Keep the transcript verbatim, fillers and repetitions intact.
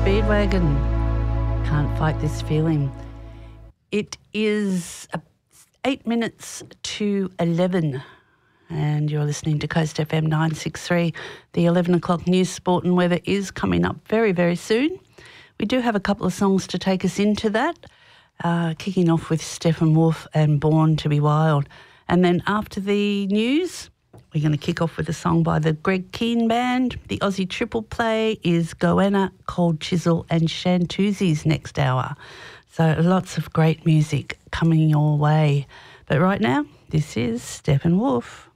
Speedwagon. Can't fight this feeling. It is eight minutes to eleven and you're listening to Coast F M nine sixty-three. The eleven o'clock news, sport and weather is coming up very, very soon. We do have a couple of songs to take us into that, uh, kicking off with Steppenwolf and Born to be Wild. And then after the news, we're going to kick off with a song by the Greg Keane Band. The Aussie triple play is Goanna, Cold Chisel and Shantuzzi's next hour. So lots of great music coming your way. But right now, this is Steppenwolf.